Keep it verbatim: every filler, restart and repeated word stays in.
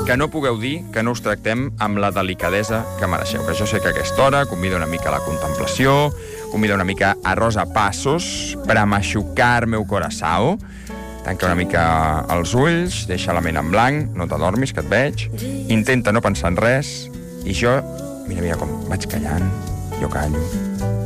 que no pugueu dir que no us tractem amb la delicadesa que mereixeu, que jo sé que a aquesta hora convida una mica a la contemplació, convida una mica a Rosa Passos per a machucar meu coração. Tanca una mica els ulls, deixa la ment en blanc, no t'adormis, que et veig, intenta no pensar en res, i jo, mira, mira com vaig callant, jo callo,